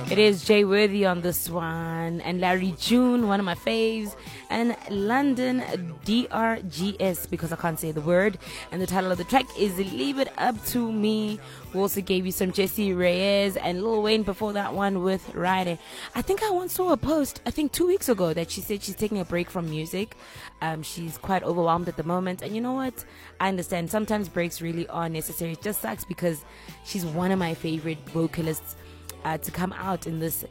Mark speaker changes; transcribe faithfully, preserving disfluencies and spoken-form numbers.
Speaker 1: It is Jay Worthy on this one, and Larry June, one of my faves, and London D R G S, because I can't say the word. And the title of the track is Leave It Up to Me. We also gave you some Jesse Reyes and Lil Wayne before that one with Ride. I think I once saw a post, I think two weeks ago, that she said she's taking a break from music. Um, she's quite overwhelmed at the moment. And you know what? I understand. Sometimes breaks really are necessary. It just sucks because she's one of my favorite vocalists Uh, to come out in this